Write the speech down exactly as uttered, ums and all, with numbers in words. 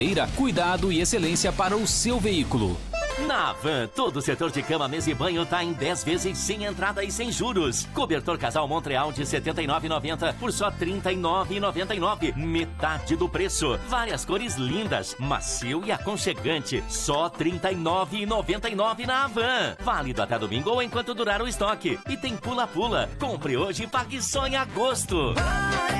Cuidado e excelência para o seu veículo. Na Havan, todo o setor de cama, mesa e banho tá em dez vezes sem entrada e sem juros. Cobertor Casal Montreal de setenta e nove reais e noventa centavos por só trinta e nove reais e noventa e nove centavos. Metade do preço. Várias cores lindas, macio e aconchegante. Só trinta e nove reais e noventa e nove centavos na Havan. Válido até domingo ou enquanto durar o estoque. E tem pula-pula. Compre hoje e pague só em agosto.